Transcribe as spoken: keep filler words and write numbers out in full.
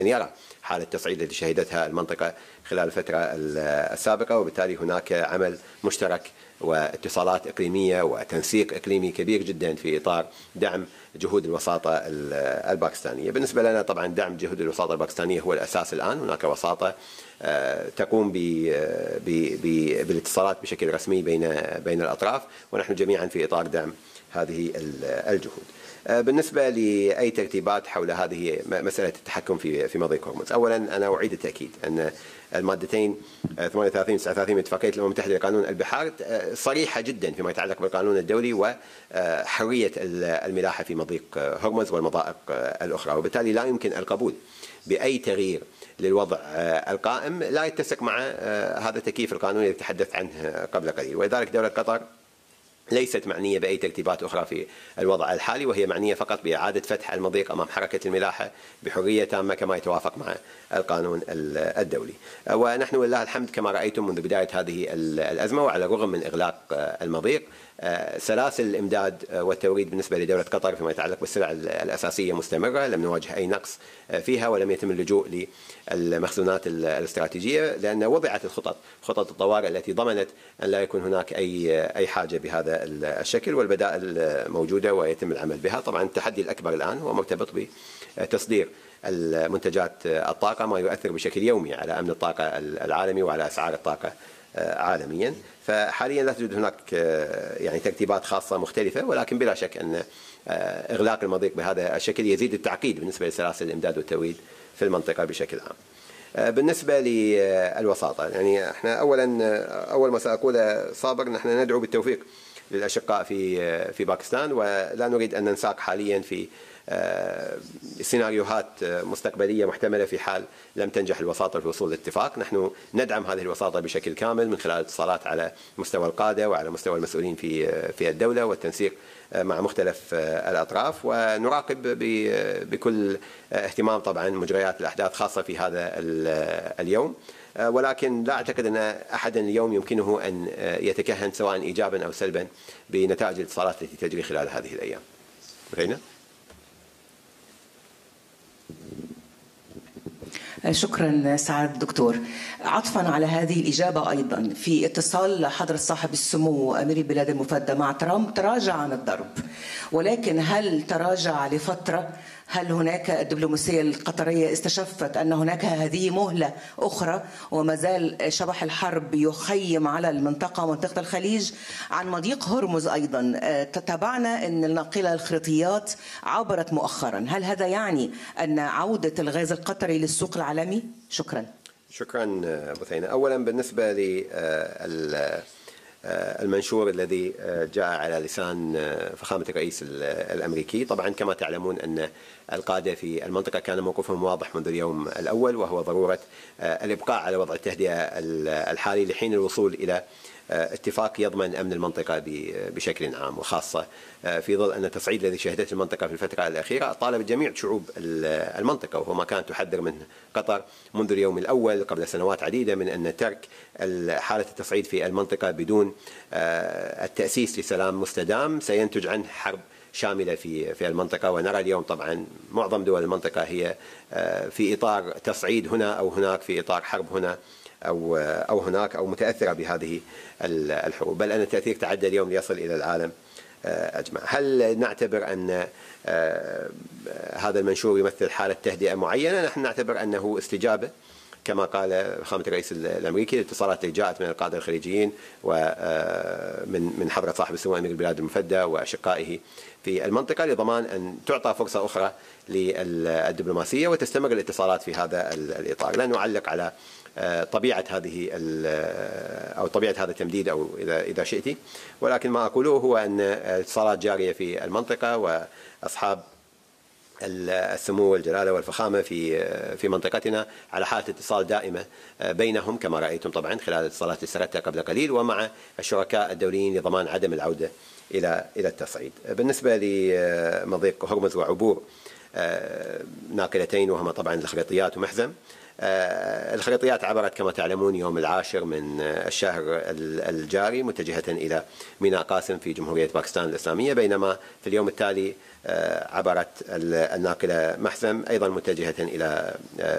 يرى حالة التصعيد التي شهدتها المنطقة خلال الفترة السابقة، وبالتالي هناك عمل مشترك واتصالات إقليمية وتنسيق إقليمي كبير جدا في إطار دعم جهود الوساطة الباكستانية. بالنسبة لنا طبعا دعم جهود الوساطة الباكستانية هو الأساس الآن. هناك وساطة تقوم بالاتصالات بشكل رسمي بين بين الأطراف، ونحن جميعا في إطار دعم هذه الجهود. بالنسبة لأي ترتيبات حول هذه مسألة التحكم في في مضيق هرمز، أولا أنا أعيد التأكيد أن المادتين ثمانية وثلاثين وتسعة وثلاثين من اتفاقية الأمم المتحدة لقانون البحار صريحة جدا فيما يتعلق بالقانون الدولي وحرية الملاحة في مضيق هرمز والمضائق الأخرى، وبالتالي لا يمكن القبول بأي تغيير للوضع القائم لا يتسق مع هذا التكييف القانوني الذي تحدثت عنه قبل قليل. ولذلك دولة قطر ليست معنية بأي ترتيبات أخرى في الوضع الحالي، وهي معنية فقط بإعادة فتح المضيق أمام حركة الملاحة بحرية تامة كما يتوافق مع القانون الدولي. ونحن ولله الحمد كما رأيتم منذ بداية هذه الأزمة، وعلى الرغم من إغلاق المضيق، سلاسل الإمداد والتوريد بالنسبة لدولة قطر فيما يتعلق بالسلع الأساسية مستمرة، لم نواجه أي نقص فيها ولم يتم اللجوء للمخزونات الاستراتيجية، لأن وضعت الخطط خطط الطوارئ التي ضمنت أن لا يكون هناك أي أي حاجة بهذا الشكل، والبدائل موجودة ويتم العمل بها. طبعا التحدي الأكبر الآن هو مرتبط بتصدير المنتجات الطاقة، ما يؤثر بشكل يومي على أمن الطاقة العالمي وعلى أسعار الطاقة عالميا. فحاليا لا توجد هناك يعني ترتيبات خاصة مختلفة، ولكن بلا شك أن إغلاق المضيق بهذا الشكل يزيد التعقيد بالنسبة لسلاسل الإمداد والتوريد في المنطقة بشكل عام. بالنسبة للوساطة، يعني احنا أولا أول ما سأقوله صابر، نحن ندعو بالتوفيق للأشقاء في في باكستان، ولا نريد أن ننساق حاليا في سيناريوهات مستقبلية محتملة في حال لم تنجح الوساطة في الوصول لاتفاق. نحن ندعم هذه الوساطة بشكل كامل من خلال اتصالات على مستوى القادة وعلى مستوى المسؤولين في في الدولة والتنسيق مع مختلف الأطراف، ونراقب بكل اهتمام طبعا مجريات الأحداث خاصة في هذا اليوم. ولكن لا أعتقد أن أحدا اليوم يمكنه أن يتكهن سواء إيجابا أو سلبا بنتائج الاتصالات التي تجري خلال هذه الأيام. رينا. شكرا سعادة الدكتور. عطفا على هذه الإجابة، أيضا في اتصال حضرة صاحب السمو أمير البلاد المفدى مع ترامب تراجع عن الضرب، ولكن هل تراجع لفترة؟ هل هناك الدبلوماسية القطرية استشفت أن هناك هذه مهلة أخرى وما زال شبح الحرب يخيم على المنطقة منطقة الخليج؟ عن مضيق هرمز أيضا تتابعنا أن الناقلة الخريطيات عبرت مؤخرا، هل هذا يعني أن عودة الغاز القطري للسوق العالمي؟ شكرا. شكرا بثينة. أولا بالنسبة لل المنشور الذي جاء على لسان فخامة الرئيس الأمريكي، طبعا كما تعلمون أن القادة في المنطقة كان موقفهم واضح منذ اليوم الأول، وهو ضرورة الإبقاء على وضع التهدئة الحالي لحين الوصول إلى اتفاق يضمن أمن المنطقة بشكل عام، وخاصة في ظل أن التصعيد الذي شهدته المنطقة في الفترة الأخيرة طالب جميع شعوب المنطقة، وهو ما كانت تحذر منه قطر منذ اليوم الأول قبل سنوات عديدة، من أن ترك حالة التصعيد في المنطقة بدون التأسيس لسلام مستدام سينتج عنه حرب شاملة في في المنطقة. ونرى اليوم طبعا معظم دول المنطقة هي في إطار تصعيد هنا أو هناك، في إطار حرب هنا أو أو هناك، أو متأثرة بهذه الحروب، بل أن التأثير تعدى اليوم ليصل إلى العالم أجمع. هل نعتبر أن هذا المنشور يمثل حالة تهدئة معينة؟ نحن نعتبر أنه استجابة كما قال فخامة الرئيس الأمريكي الاتصالات اللي جاءت من القادة الخليجيين ومن من حضرة صاحب السمو أمير البلاد المفدى وأشقائه في المنطقة، لضمان أن تعطى فرصة أخرى للدبلوماسية وتستمر الاتصالات في هذا الإطار. لا نعلق على طبيعة هذه أو طبيعة هذا التمديد أو إذا إذا شئتي، ولكن ما أقوله هو أن الاتصالات جارية في المنطقة، وأصحاب السمو والجلالة والفخامة في في منطقتنا على حالة اتصال دائمة بينهم كما رأيتم طبعا خلال الاتصالات اللي سردتها قبل قليل، ومع الشركاء الدوليين لضمان عدم العودة إلى إلى التصعيد. بالنسبة لمضيق هرمز وعبور ناقلتين وهما طبعا الخريطيات ومحزم، الخريطيات عبرت كما تعلمون يوم العاشر من الشهر الجاري متجهة إلى ميناء قاسم في جمهورية باكستان الإسلامية، بينما في اليوم التالي عبرت الناقلة محزم أيضا متجهة إلى